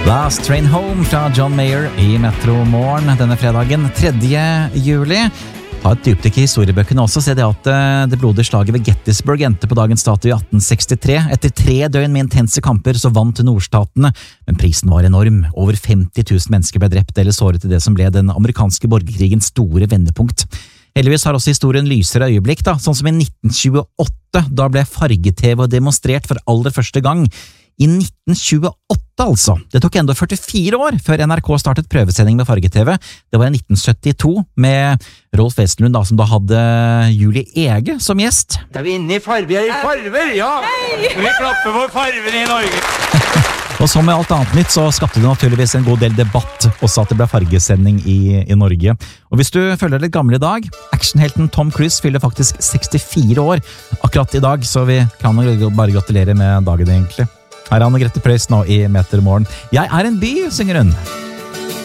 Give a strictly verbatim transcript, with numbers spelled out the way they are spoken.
Last Train Home fra John Mayer i Metro Morgen denne fredagen, tredje juli. Ta et dypdykk i historiebøkene også, se det at det blodige slaget ved Gettysburg endte på dagens dato i atten sekstitre. Etter tre døgn med intense kamper så vant nordstatene, men prisen var enorm. Over femti tusen mennesker ble drept eller såret i det som ble den amerikanske borgerkrigens store vendepunkt. Heldigvis har også historien lysere øyeblikk, da, sånn som i nitten tjueåtte, da ble farge-tv demonstrert for aller første gang. I nitten tjueåtte, altså. Det tok enda førtifire år før N R K startet prøvesending med farge-tv. Det var i nitten syttito med Rolf Wesenlund, da, som da hadde Julie Ege som gjest. Da er vi inne i farver, vi er i farver, ja! Hei! Vi klapper for farvene i Norge! Og som med alt annet nytt så skapte det naturligvis en god del debatt, også at det ble fargesending i, i Norge. Og hvis du følger litt gammel i dag, actionhelten Tom Cruise fyller faktisk sekstifire år akkurat i dag, så vi kan jo bare gratulere med dagen egentlig. Her er Anne Grete Preus nå i Meter Morgen. Jeg er en by, synger hun.